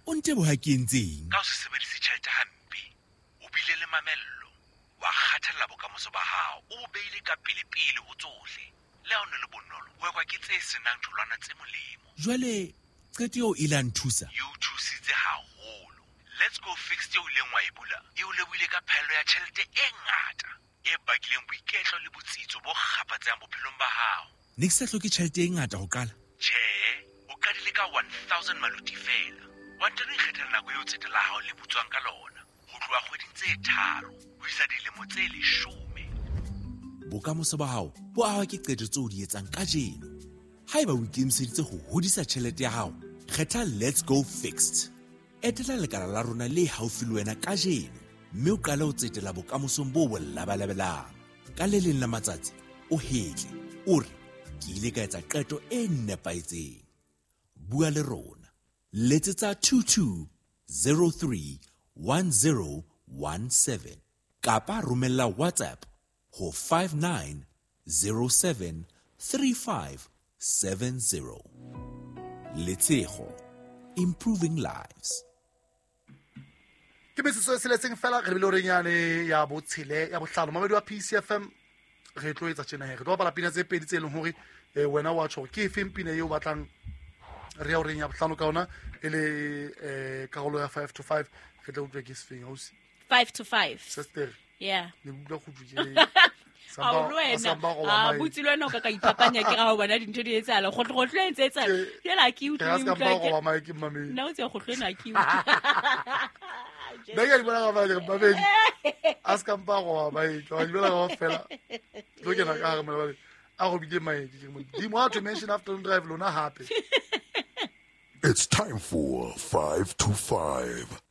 o nteboha ke entseng? Ka o se sebedise tjhelete hampe, o bile le mamello, wa kgathalla bokamoso ba hao, o beile ka pele ho tsohle. Le ha o ne le bonolo, o ekwa ke tse senang tholwana tse molemo. Jwale qeto eo e la nthusa. E o thusitse haholo. Let's Go Fixed eo ileng wa e bula, e o lebohile ka phaello ya tjhelete e ngata, e bakileng boiketlo le botsitso bo kgaphatsang bophelong ba hao. Ne ke sa hloke tjhelete e ngata ho qala. Tjhe, o qadile ka 1,000 maluti fela. Wa ntano ikgethela nako eo tsete la hao le butswang ka lona. Ho tloha kgweding tse 3 ho isa dilemo tse 10. Bokamoso ba hao bo ahwa ke qeto tseo di etsang kajeno. Haeba o ikemiseditse ho hodisa tjhelete ya hao, kgetha Let's Go Fixed. Etela lekala la rona le haufi le wena kajeno, mme o qale ho tsetela bokamosong bo bolabalabelang. Ka le leng la matsatsi, o hetle, o re, ke ile ka etsa qeto e nepaetseng. Bua le rona. Letsetsa 22 03 1017 kapa romella WhatsApp ho 5907 3570. Letshego, improving lives. Ke mesiso e seletseng fela re bile o renyane ya botshele ya bohlano mamedi wa PCFM re tlo etsa tjena he re tlo bapala pina tse pedi tse leng hore wena wa tjho ke efeng pina eo batlang re ya o renya bohlano ka ona e le karolo ya 5 to 5 re tla utlwa ke sefeng ausi 5 to 5 sister yeah le utlwa go tjwe butsi le wena o ka iphapanya ke ga o bona dintho di etsala gotlogotlo e ntse etsala jela ke ke ska ba go ba mai ke mame nna o tse gotloglo ena ke nna ke di bona ga ba le babedi a ska mpa go ba mai ke di bona ga fela lo ke na ka ga mala a go bile mai ke mo di mo to mention after drive lona happy. It's time for 5 to 5.